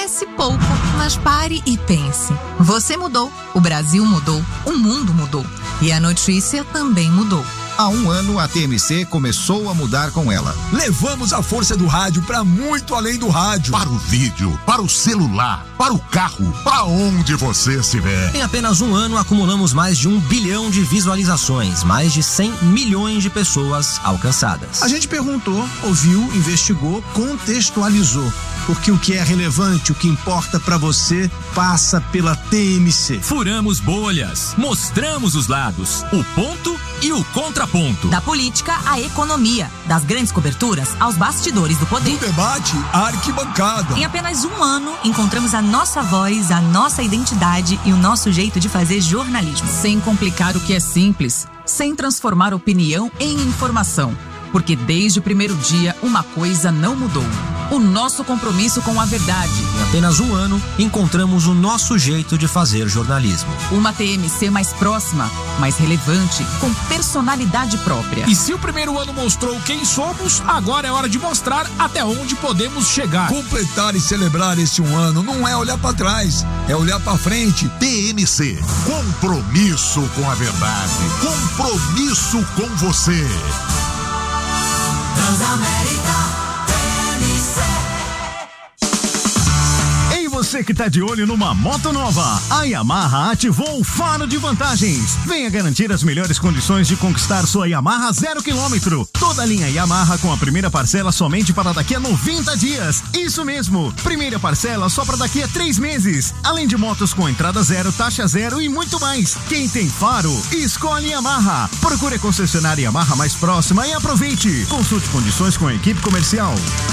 Parece pouco, mas pare e pense. Você mudou, o Brasil mudou, o mundo mudou. E a notícia também mudou. Há um ano, a TMC começou a mudar com ela. Levamos a força do rádio para muito além do rádio. Para o vídeo, para o celular, para o carro, para onde você estiver. Em apenas um ano, acumulamos mais de 1 bilhão de visualizações, mais de 100 milhões de pessoas alcançadas. A gente perguntou, ouviu, investigou, contextualizou. Porque o que é relevante, o que importa para você, passa pela TMC. Furamos bolhas, mostramos os lados, o ponto e o contraponto. Da política à economia, das grandes coberturas aos bastidores do poder. Do debate à arquibancada. Em apenas um ano, encontramos a nossa voz, a nossa identidade e o nosso jeito de fazer jornalismo. Sem complicar o que é simples, sem transformar opinião em informação. Porque desde o primeiro dia, uma coisa não mudou. O nosso compromisso com a verdade. Em apenas um ano, encontramos o nosso jeito de fazer jornalismo. Uma TMC mais próxima, mais relevante, com personalidade própria. E se o primeiro ano mostrou quem somos, agora é hora de mostrar até onde podemos chegar. Completar e celebrar esse um ano não é olhar para trás, é olhar para frente. TMC, compromisso com a verdade, compromisso com você. Transamérica. Você que tá de olho numa moto nova, a Yamaha ativou o faro de vantagens. Venha garantir as melhores condições de conquistar sua Yamaha 0 km. Toda a linha Yamaha com a primeira parcela somente para daqui a 90 dias. Isso mesmo, primeira parcela só para daqui a 3 meses. Além de motos com entrada zero, taxa zero e muito mais. Quem tem faro, escolhe Yamaha. Procure a concessionária Yamaha mais próxima e aproveite. Consulte condições com a equipe comercial.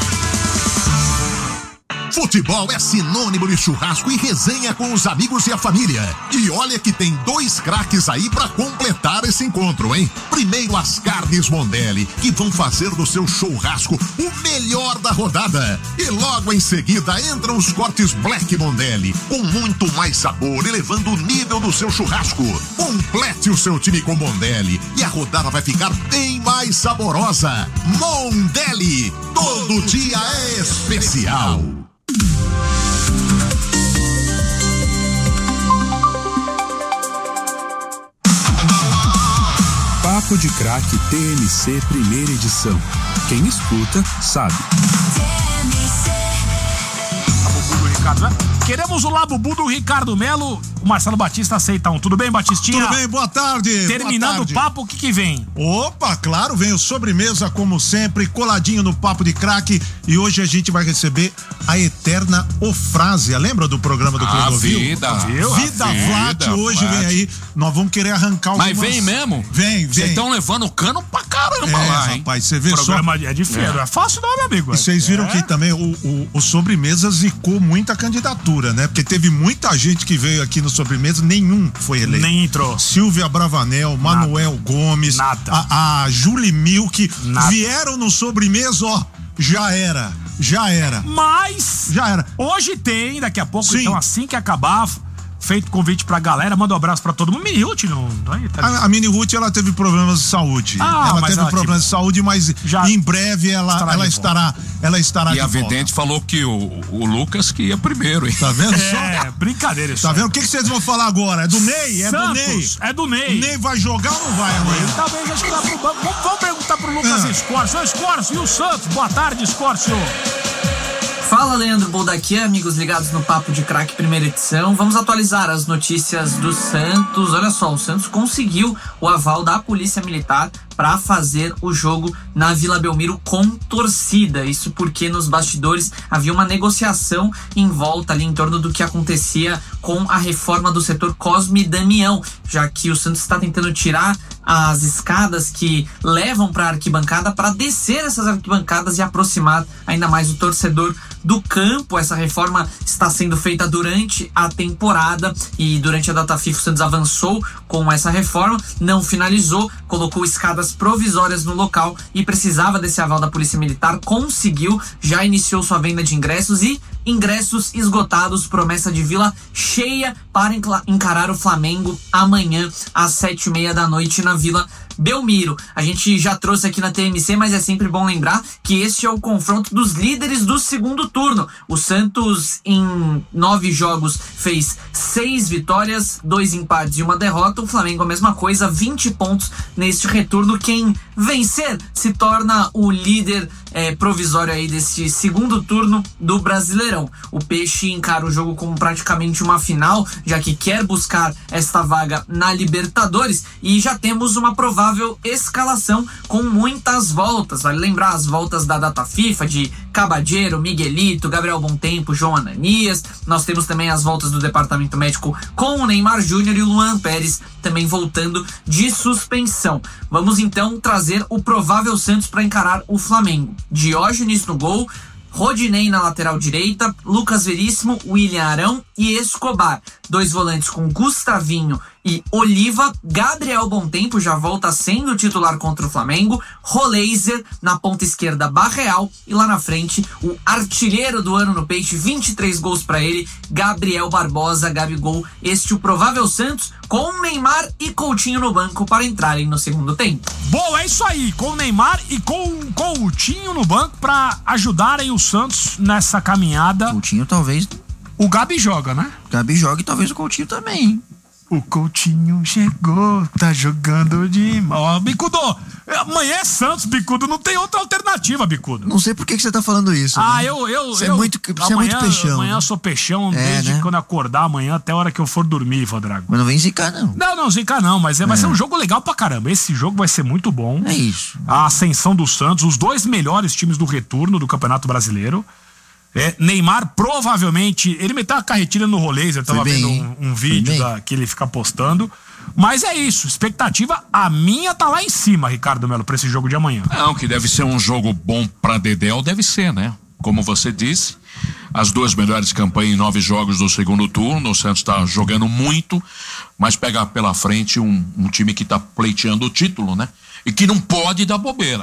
Futebol é sinônimo de churrasco e resenha com os amigos e a família. E olha que tem 2 craques aí pra completar esse encontro, hein? Primeiro as carnes Mondelli, que vão fazer do seu churrasco o melhor da rodada. E logo em seguida entram os cortes Black Mondelli, com muito mais sabor, elevando o nível do seu churrasco. Complete o seu time com Mondelli e a rodada vai ficar bem mais saborosa. Mondelli, todo dia é especial. Papo de Craque TMC primeira edição. Quem escuta, sabe. Labubu do Ricardo, né? Queremos o Labubu do Ricardo Melo. O Marcelo Batista aceita um. Tudo bem, Batistinha? Tudo bem, boa tarde. Terminando boa tarde. o papo, o que vem? Opa, claro, vem o sobremesa, como sempre, coladinho no Papo de Craque. E hoje a gente vai receber a eterna Ofrásia. Lembra do programa do Clodovil? Vida Vlad, hoje vem aí. Nós vamos querer arrancar algumas... Mas vem mesmo? Vem. Vocês estão levando o cano pra caramba lá, hein? Rapaz, você vê só... O programa é difícil, É fácil não, meu amigo. E vocês viram que também o Sobremesa zicou muita candidatura, né? Porque teve muita gente que veio aqui no Sobremesa, nenhum foi eleito. Nem entrou. Silvia Bravanel, Manuel Gomes, a Julie Milk, vieram no Sobremesa, ó, já era. Mas já era. Hoje tem, daqui a pouco, então assim que acabar, feito convite pra galera, manda um abraço pra todo mundo. Mini Ruth não a Mini Ruth, ela teve problemas de saúde. Ela teve problemas de saúde, mas em breve ela estará e de a volta. Vidente falou que o Lucas que ia primeiro, hein? Tá vendo só? Brincadeira isso. Tá vendo? O que vocês vão falar agora? É do Ney? É do Ney. O Ney vai jogar ou não vai amanhã? Ele talvez acho que lá pro banco. Vamos perguntar pro Lucas Escórcio. Ô, Escórcio, e o Santos? Boa tarde, Escórcio. Fala, Leandro Boldaquia, amigos ligados no Papo de Craque primeira edição. Vamos atualizar as notícias do Santos. Olha só, o Santos conseguiu o aval da Polícia Militar para fazer o jogo na Vila Belmiro com torcida. Isso porque nos bastidores havia uma negociação em volta ali em torno do que acontecia com a reforma do setor Cosme Damião, já que o Santos está tentando tirar as escadas que levam para a arquibancada para descer essas arquibancadas e aproximar ainda mais o torcedor do campo. Essa reforma está sendo feita durante a temporada e durante a data FIFA o Santos avançou com essa reforma, não finalizou, colocou escadas provisórias no local e precisava desse aval da Polícia Militar, conseguiu, já iniciou sua venda de ingressos e ingressos esgotados, promessa de Vila cheia para encarar o Flamengo amanhã às 7h30 da noite na Vila Belmiro. A gente já trouxe aqui na TMC, mas é sempre bom lembrar que este é o confronto dos líderes do segundo turno. O Santos, em 9 jogos, fez 6 vitórias, 2 empates e 1 derrota. O Flamengo, a mesma coisa, 20 pontos neste retorno. Quem vencer se torna o líder provisório aí desse segundo turno do Brasileirão. O Peixe encara o jogo como praticamente uma final, já que quer buscar esta vaga na Libertadores, e já temos uma provável escalação com muitas voltas. Vale lembrar as voltas da data FIFA de Cabadeiro, Miguelito, Gabriel Bontempo, João Ananias. Nós temos também as voltas do departamento médico com o Neymar Júnior e o Luan Pérez também voltando de suspensão. Vamos então trazer o provável Santos para encarar o Flamengo. Diógenes no gol, Rodinei na lateral direita, Lucas Veríssimo, William Arão e Escobar. 2 volantes com Gustavinho e Oliva. Gabriel Bontempo já volta sendo titular contra o Flamengo. Roleiser na ponta esquerda, Barreal, e lá na frente o artilheiro do ano no Peixe, 23 gols para ele, Gabriel Barbosa, Gabigol. Este o provável Santos, com Neymar e Coutinho no banco para entrarem no segundo tempo. Bom, é isso aí, com Neymar e com Coutinho no banco para ajudarem o Santos nessa caminhada. Coutinho talvez. O Gabi joga, né? Gabi joga e talvez o Coutinho também. O Coutinho chegou, tá jogando de... Ó, Bicudo, amanhã é Santos, Bicudo, não tem outra alternativa, Bicudo. Não sei por que você tá falando isso. Ah, né? Você é muito peixão. Amanhã eu sou peixão, desde quando acordar amanhã até a hora que eu for dormir, Vadrago. Mas não vem zicar, não. Não zicar não, mas vai ser um jogo legal pra caramba. Esse jogo vai ser muito bom. É isso. A ascensão do Santos, os 2 melhores times do retorno do Campeonato Brasileiro. Neymar provavelmente, ele meteu a carretilha no Roleiser, eu tava vendo um vídeo que ele fica postando, mas é isso, expectativa, a minha tá lá em cima, Ricardo Melo, pra esse jogo de amanhã. Não, que deve ser um jogo bom pra Dedéu, deve ser, né? Como você disse, as 2 melhores campanhas em 9 jogos do segundo turno, o Santos tá jogando muito, mas pega pela frente um time que tá pleiteando o título, né? E que não pode dar bobeira,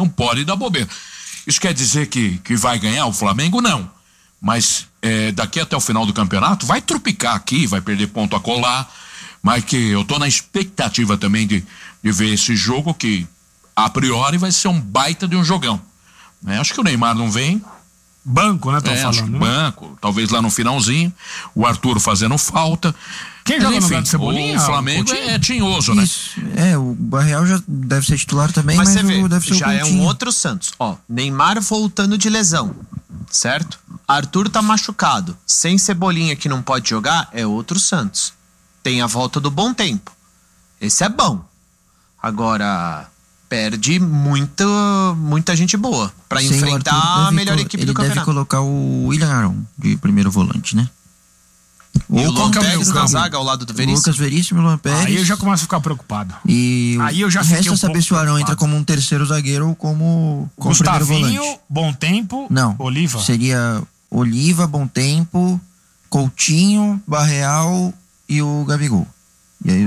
Isso quer dizer que vai ganhar o Flamengo? Não. Mas daqui até o final do campeonato vai trupicar aqui, vai perder ponto a colar. Mas que eu tô na expectativa também de ver esse jogo que, a priori, vai ser um baita de um jogão. Acho que o Neymar não vem. Banco, né? Acho que banco. Talvez lá no finalzinho. O Arthur fazendo falta. Quem joga no lugar de Cebolinha? O Flamengo é tinhoso, né? Isso. O Barreal já deve ser titular também, mas você vê, deve ser já é um outro Santos. Ó, Neymar voltando de lesão, certo? Arthur tá machucado. Sem Cebolinha que não pode jogar, é outro Santos. Tem a volta do Bontempo. Esse é bom. Agora, perde muita gente boa pra enfrentar a melhor equipe do campeonato. Ele deve colocar o William Arão de primeiro volante, né? E o Luan Pérez na zaga ao lado do Veríssimo. Lucas Veríssimo e Luan Pérez. Aí eu já começo a ficar preocupado. E aí eu já resta saber se o Arão entra como um terceiro zagueiro ou como primeiro volante. Gustavinho, Bontempo, não, Oliva. Seria Oliva, Bontempo, Coutinho, Barreal e o Gabigol. E aí...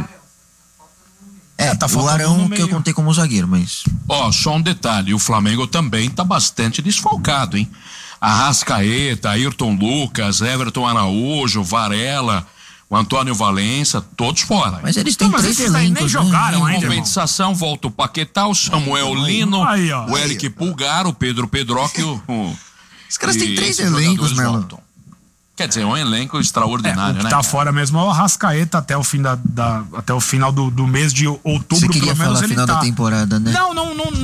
tá o Arão que eu contei como zagueiro, mas... Só um detalhe, o Flamengo também tá bastante desfalcado, hein? Arrascaeta, Ayrton Lucas, Everton Araújo, Varela, o Antônio Valença, todos fora. Mas eles têm 3 elencos, nem jogaram ainda. Em compensação, volta o Paquetá, o Samuel Lino, o Eric Pulgar, o Pedro Pedroca e Os caras têm 3 elencos, Melo. Quer dizer, um elenco extraordinário, o que né? Tá fora mesmo é o Arrascaeta até o fim até o final do mês de outubro. Você queria pelo menos falar ele final da temporada, né? Não,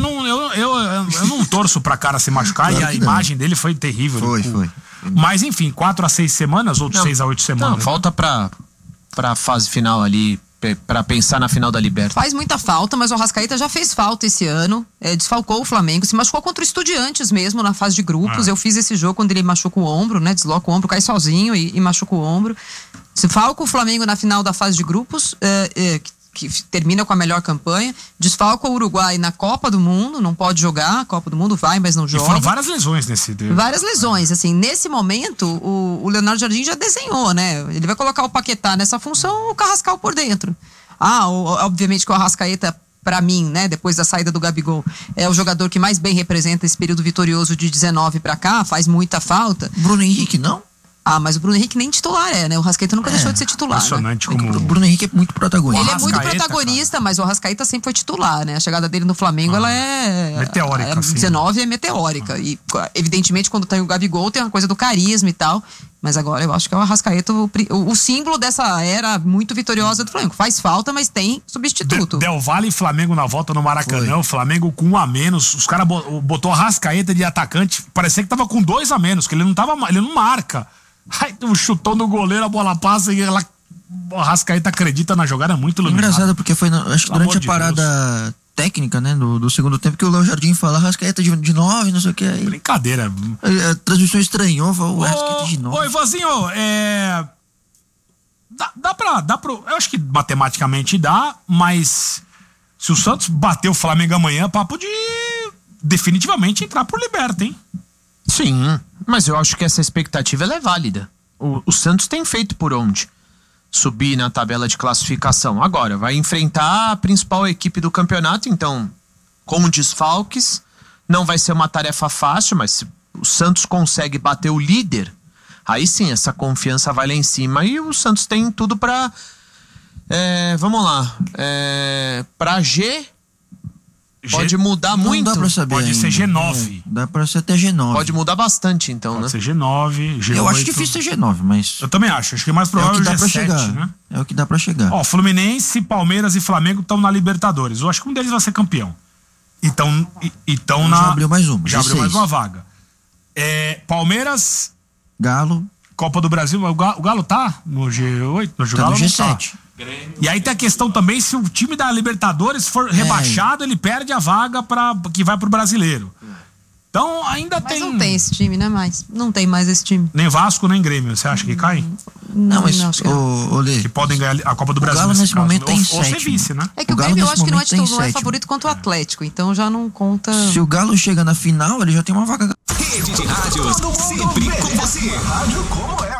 eu não torço pra cara se machucar. Claro, e a imagem dele foi terrível. Foi. Mas enfim, 4 a 6 semanas ou de 6 a 8 semanas. Não, falta pra fase final ali, pra pensar na final da Libertadores. Faz muita falta, mas o Arrascaeta já fez falta esse ano, desfalcou o Flamengo, se machucou contra o Estudiantes mesmo na fase de grupos. Eu fiz esse jogo quando ele machuca o ombro, né? Desloca o ombro, cai sozinho e machuca o ombro. Se falca o Flamengo na final da fase de grupos, que termina com a melhor campanha, desfalca o Uruguai na Copa do Mundo, não pode jogar, a Copa do Mundo vai, mas não joga. E foram várias lesões nesse... Várias lesões, assim, nesse momento o Leonardo Jardim já desenhou, né? Ele vai colocar o Paquetá nessa função, o Carrascal por dentro. Obviamente que o Arrascaeta, pra mim, né, depois da saída do Gabigol, é o jogador que mais bem representa esse período vitorioso de 19 pra cá, faz muita falta. Bruno Henrique, não? Ah, mas o Bruno Henrique nem titular né? O Arrascaeta nunca deixou de ser titular. Impressionante né? como... O Bruno Henrique é muito protagonista. Ele é muito protagonista, mas o Arrascaeta sempre foi titular, né? A chegada dele no Flamengo, ela é... meteórica, 19 é meteórica. E, evidentemente, quando tem o Gabigol, tem uma coisa do carisma e tal. Mas agora eu acho que é o Arrascaeta o símbolo dessa era muito vitoriosa do Flamengo. Faz falta, mas tem substituto. Del Valle e Flamengo na volta no Maracanã. O Flamengo com 1 a menos. Os caras botou a Arrascaeta de atacante. Parecia que tava com 2 a menos, que ele não marca. Aí chutou no goleiro, a bola passa e ela... O Arrascaeta acredita na jogada, muito iluminado. Engraçado, porque foi, acho que durante a parada técnica, né, do segundo tempo, que o Léo Jardim fala Arrascaeta de 9, não sei o que. Aí, brincadeira. A transmissão estranhou, falou o Arrascaeta de 9. Ô, Ivanzinho, dá pra... Eu acho que matematicamente dá, mas se o Santos bater o Flamengo amanhã, papo de definitivamente entrar pro Liberta, hein? Sim, mas eu acho que essa expectativa ela é válida. O Santos tem feito por onde subir na tabela de classificação. Agora, vai enfrentar a principal equipe do campeonato, então, com desfalques, não vai ser uma tarefa fácil, mas se o Santos consegue bater o líder, aí sim, essa confiança vai lá em cima e o Santos tem tudo pra... vamos lá. Pra G... Pode mudar muito. Dá pra saber pode ser G9. Dá pra ser até G9. Pode mudar bastante, então, pode né? Ser G9, G8. Eu acho difícil ser G9, mas... Eu também acho que é mais provável é o que dá pra G7, chegar. né? É o que dá pra chegar. Ó, Fluminense, Palmeiras e Flamengo estão na Libertadores. Eu acho que um deles vai ser campeão. Então já abriu mais uma. Já abriu mais uma vaga. Palmeiras... Galo... Copa do Brasil, o Galo tá no G8? No Galo no G7. Tá. E aí tem a questão também, se o time da Libertadores for rebaixado, ele perde a vaga que vai pro Brasileiro. Então ainda mas não tem esse time, né? Não tem mais esse time. Nem Vasco, nem Grêmio. Você acha que cai? Não, mas que podem ganhar a Copa do Brasil. O Galo nesse momento tem 7. Ou ser vice, né? É que o Grêmio eu acho que não é favorito contra o Atlético, então já não conta. Se o Galo chega na final, ele já tem uma vaga. Rede de rádios, sempre com você. Rádio como